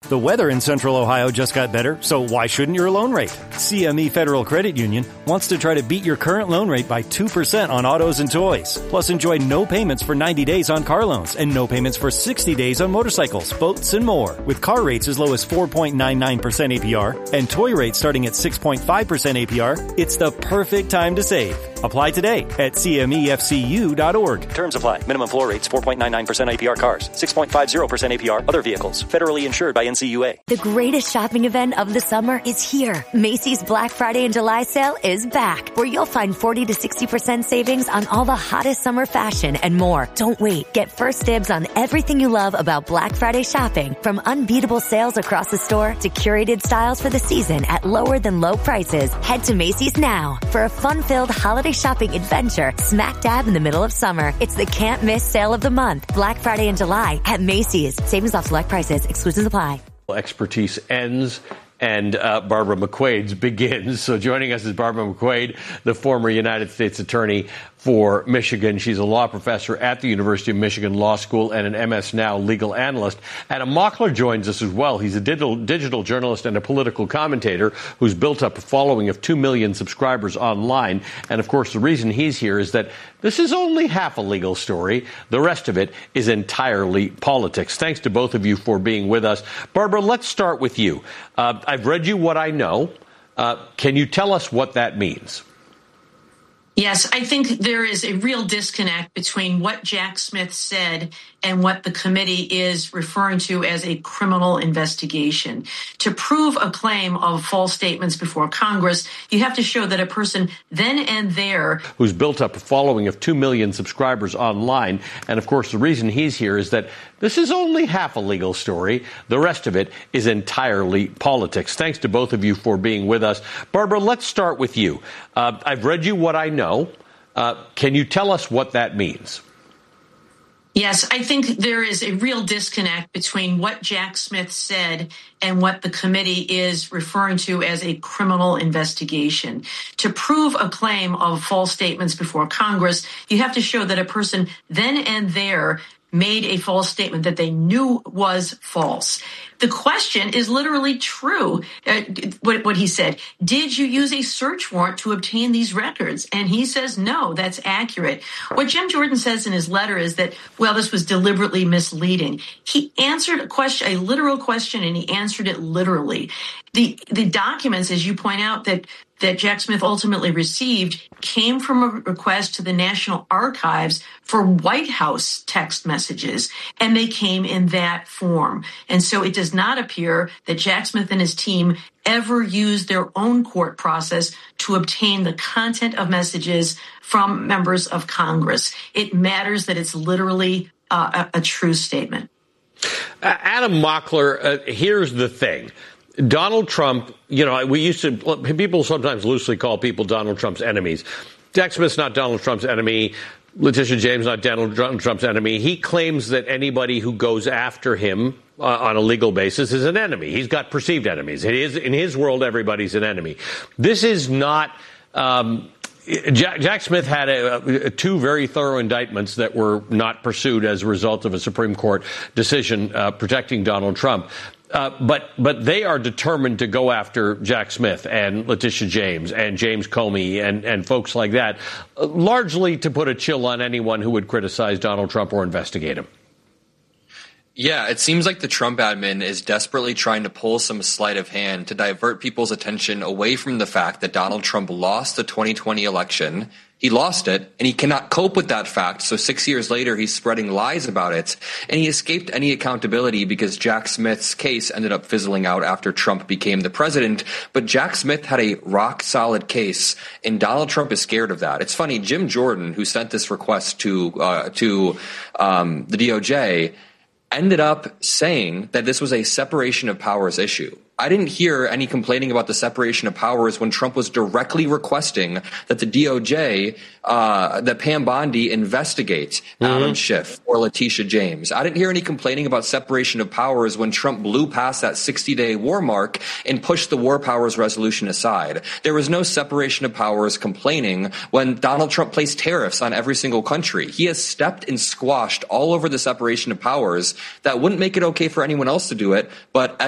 The weather in Central Ohio just got better, so why shouldn't your loan rate? CME Federal Credit Union wants to try to beat your current loan rate by 2% on autos and toys. Plus, enjoy no payments for 90 days on car loans and no payments for 60 days on motorcycles, boats, and more. With car rates as low as 4.99% APR and toy rates starting at 6.5% APR, it's the perfect time to save. Apply today at CMEFCU.org. Terms apply. Minimum floor rates 4.99% APR cars, 6.50% APR other vehicles. Federally insured by NCUA. The greatest shopping event of the summer is here. Macy's Black Friday and July sale is back, where you'll find 40 to 60% savings on all the hottest summer fashion and more. Don't wait. Get first dibs on everything you love about Black Friday shopping, from unbeatable sales across the store to curated styles for the season at lower than low prices. Head to Macy's now for a fun-filled holiday shopping adventure smack dab in the middle of summer. It's the can't miss sale of the month. Black Friday and July at Macy's. Savings off select prices. Exclusions apply. Expertise ends and Barbara McQuaid's begins. So joining us is Barbara McQuaid, the former United States Attorney for Michigan. She's a law professor at the University of Michigan Law School and an MS Now legal analyst. Adam Mockler joins us as well. He's a digital journalist and a political commentator who's built up a following of 2 million subscribers online. And, of course, the reason he's here is that this is only half a legal story. The rest of it is entirely politics. Thanks to both of you for being with us. Barbara, let's start with you. I've read you what I know. Can you tell us what that means? Yes, I think there is a real disconnect between what Jack Smith said and what the committee is referring to as a criminal investigation. To prove a claim of false statements before Congress, you have to show that a person then and there, who's built up a following of 2 million subscribers online. And, of course, the reason he's here is that this is only half a legal story. The rest of it is entirely politics. Thanks to both of you for being with us. Barbara, let's start with you. I've read you what I know. Can you tell us what that means? Yes, I think there is a real disconnect between what Jack Smith said and what the committee is referring to as a criminal investigation. To prove a claim of false statements before Congress, you have to show that a person then and there made a false statement that they knew was false. The question is literally true, what he said. Did you use a search warrant to obtain these records? And he says, no, that's accurate. What Jim Jordan says in his letter is that, well, this was deliberately misleading. He answered a literal question, and he answered it literally. The documents, as you point out, that Jack Smith ultimately received came from a request to the National Archives for White House text messages, and they came in that form. And so it does not appear that Jack Smith and his team ever used their own court process to obtain the content of messages from members of Congress. It matters that it's literally a true statement. Adam Mockler, here's the thing. Donald Trump, people sometimes loosely call people Donald Trump's enemies. Jack Smith's not Donald Trump's enemy. Letitia James not Donald Trump's enemy. He claims that anybody who goes after him on a legal basis is an enemy. He's got perceived enemies. It is, in his world, everybody's an enemy. This is not... Jack Smith had two very thorough indictments that were not pursued as a result of a Supreme Court decision protecting Donald Trump. But they are determined to go after Jack Smith and Letitia James and James Comey and folks like that, largely to put a chill on anyone who would criticize Donald Trump or investigate him. Yeah, it seems like the Trump admin is desperately trying to pull some sleight of hand to divert people's attention away from the fact that Donald Trump lost the 2020 election. He lost it, and he cannot cope with that fact, so 6 years later he's spreading lies about it, and he escaped any accountability because Jack Smith's case ended up fizzling out after Trump became the president. But Jack Smith had a rock-solid case, and Donald Trump is scared of that. It's funny, Jim Jordan, who sent this request to the DOJ, ended up saying that this was a separation of powers issue. I didn't hear any complaining about the separation of powers when Trump was directly requesting that the DOJ, that Pam Bondi investigate Adam Schiff or Letitia James. I didn't hear any complaining about separation of powers when Trump blew past that 60-day war mark and pushed the war powers resolution aside. There was no separation of powers complaining when Donald Trump placed tariffs on every single country. He has stepped and squashed all over the separation of powers that wouldn't make it okay for anyone else to do it, but